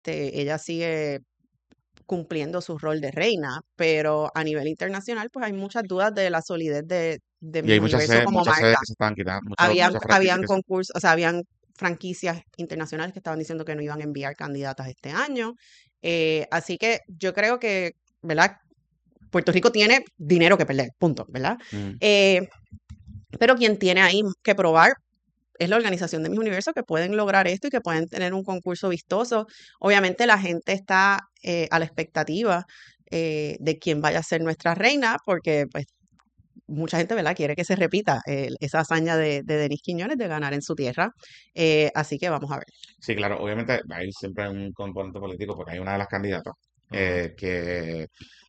ella sigue cumpliendo su rol de reina, pero a nivel internacional, pues hay muchas dudas de la solidez de Y Miss hay Universo como muchas sedes marca. que se estaban quitando, Habían, muchas franquicias habían que se... concursos, o sea, habían franquicias internacionales que estaban diciendo que no iban a enviar candidatas este año. Así que yo creo que, ¿verdad? Puerto Rico tiene dinero que perder, punto, ¿verdad? Mm. Pero quien tiene ahí que probar es la organización de Miss Universo, que pueden lograr esto y que pueden tener un concurso vistoso. Obviamente la gente está a la expectativa de quién vaya a ser nuestra reina, porque pues mucha gente, ¿verdad?, quiere que se repita esa hazaña de Denise Quiñones de ganar en su tierra. Así que vamos a ver. Sí, claro, obviamente hay siempre un componente político porque hay una de las candidatas que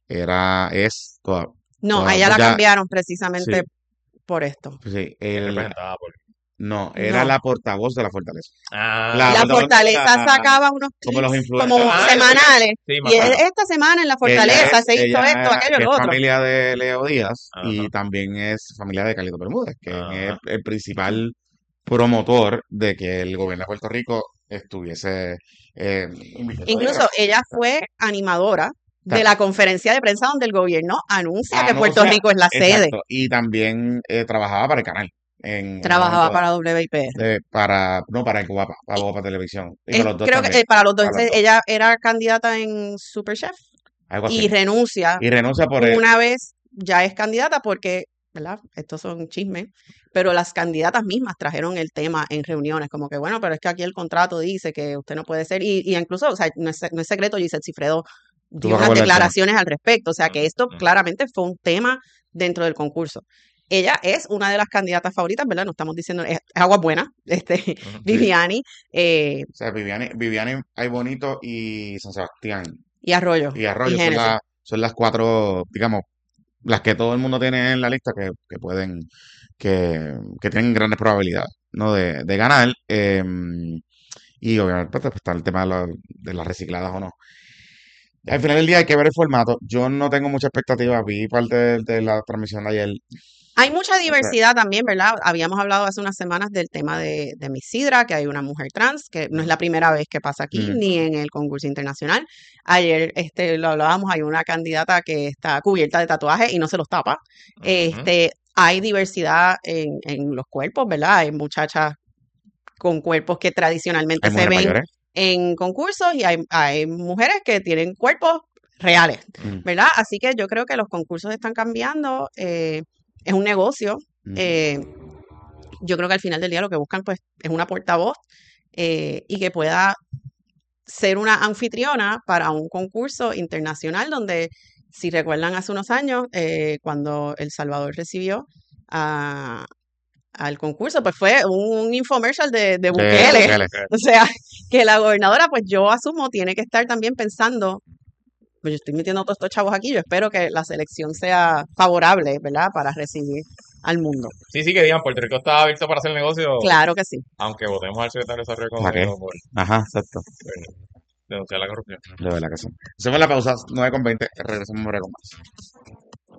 No, a ella la ya, cambiaron sí, precisamente por esto. pues sí, Es representada por... no, era No. la portavoz de la Fortaleza. Ah, La La portavoz Fortaleza sacaba unos como los clips influencers. como Ah, semanales. sí, me Y acuerdo. esta semana en la Fortaleza se hizo esto, aquello, es lo otro. familia de Leo Díaz y Ajá. también es familia de Carlito Bermúdez, que es Ajá. el principal promotor de que el gobierno de Puerto Rico estuviese invirtiendo Incluso dinero. ella fue animadora de Claro. la conferencia de prensa donde el gobierno anuncia que No, o Puerto sea, Rico es la sede. exacto. Y también trabajaba para el canal en un Trabajaba momento para WIPR. para el Guapa, para Y Guapa Televisión. Y para los dos creo también. que para los dos, Para los dos. ella era candidata en Superchef Algo y así. renuncia Y renuncia por él. una vez ya es candidata porque, ¿verdad? Estos son chismes, pero las candidatas mismas trajeron el tema en reuniones, como que bueno, pero es que aquí el contrato dice que usted no puede ser, y incluso, o sea, no es secreto, Giselle Cifredo dio Tuvo que unas volver al tema. declaraciones al respecto, o sea que esto Ujú. claramente fue un tema dentro del concurso. Ella es una de las candidatas favoritas, ¿verdad? No estamos diciendo, es agua buena, Ujú. Viviani O sea, Viviani, Ay Bonito y San Sebastián y Arroyo y y Arroyo Génesis. son las cuatro, digamos, las que todo el mundo tiene en la lista que pueden, que tienen grandes probabilidades, ¿no? De ganar. Y obviamente pues, está el tema de las recicladas o no. Al final del día hay que ver el formato. Yo no tengo mucha expectativa. Vi parte de la transmisión de ayer. Hay mucha O sea, diversidad también, ¿verdad? Habíamos hablado hace unas semanas del tema de Miss Sidra, que hay una mujer trans, que no es la primera vez que pasa aquí, mm, ni en el concurso internacional. Ayer lo hablábamos, hay una candidata que está cubierta de tatuajes y no se los tapa. Ujú. Hay diversidad en los cuerpos, ¿verdad? Hay muchachas con cuerpos que tradicionalmente hay se mujeres ven mayores. en concursos y hay mujeres que tienen cuerpos reales, Mm, ¿verdad? Así que yo creo que los concursos están cambiando, es un negocio. mm. eh, yo creo que al final del día lo que buscan pues es una portavoz y que pueda ser una anfitriona para un concurso internacional donde, si recuerdan hace unos años, cuando El Salvador recibió a, al concurso, pues fue un infomercial de De Bukele. Bukele. O sea, que la gobernadora, pues yo asumo, tiene que estar también pensando, pues yo estoy metiendo todos estos chavos aquí, yo espero que la selección sea favorable, ¿verdad? Para recibir al mundo. Sí, sí, que digan, Puerto Rico está abierto para hacer negocio, Claro que sí. aunque votemos al secretario de Desarrollo ¿Para qué? Económico por Ajá, exacto. denunciar la corrupción. De verdad que sí. Se fue la pausa, 9:20. Regresamos en breve con más.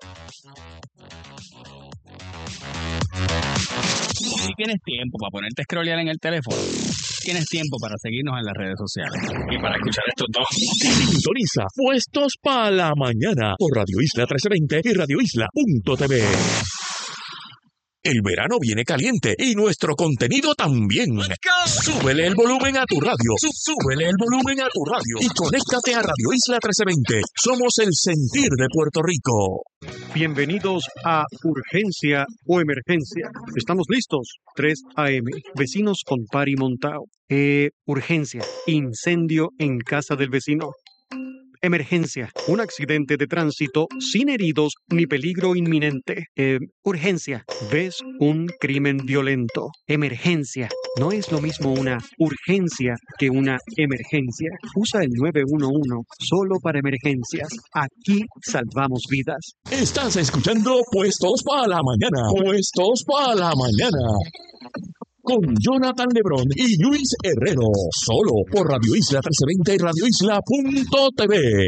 Si tienes tiempo para ponerte a scrollear en el teléfono, tienes tiempo para seguirnos en las redes sociales. Y para escuchar estos dos. Sintoniza Puestos para la Mañana por Radio Isla 1320 y radioisla.tv. El verano viene caliente y nuestro contenido también. Súbele el volumen a tu radio. Súbele el volumen a tu radio. Y conéctate a Radio Isla 1320. Somos el sentir de Puerto Rico. Bienvenidos a Urgencia o Emergencia. Estamos listos. 3 AM. Vecinos con pari montao. Urgencia. Incendio en casa del vecino. Emergencia. Un accidente de tránsito sin heridos ni peligro inminente. Urgencia. ¿Ves un crimen violento? Emergencia. No es lo mismo una urgencia que una emergencia. Usa el 911 solo para emergencias. Aquí salvamos vidas. Estás escuchando Puestos para la Mañana. Puestos para la Mañana. Con Jonathan Lebrón y Luis Herrero. Solo por Radio Isla 1320 y radioisla.tv.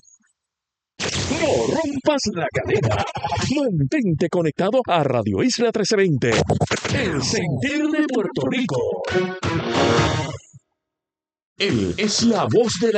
No rompas la cadena. Mantente conectado a Radio Isla 1320. El sentir de Puerto Rico. Él es la voz de la